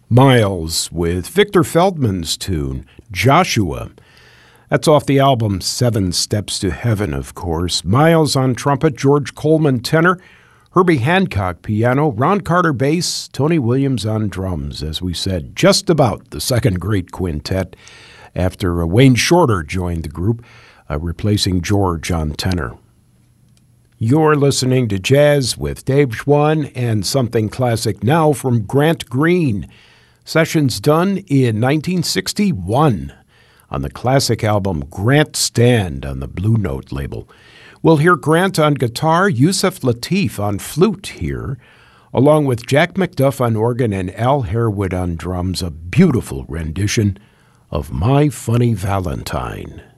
Miles with Victor Feldman's tune, Joshua. That's off the album Seven Steps to Heaven, of course. Miles on trumpet, George Coleman tenor, Herbie Hancock piano, Ron Carter bass, Tony Williams on drums. As we said, just about the second great quintet after Wayne Shorter joined the group, replacing George on tenor. You're listening to Jazz with Dave Schwann and something classic now from Grant Green. Sessions done in 1961 on the classic album Grant Stand on the Blue Note label. We'll hear Grant on guitar, Yusef Lateef on flute here, along with Jack McDuff on organ and Al Harewood on drums, a beautiful rendition of My Funny Valentine.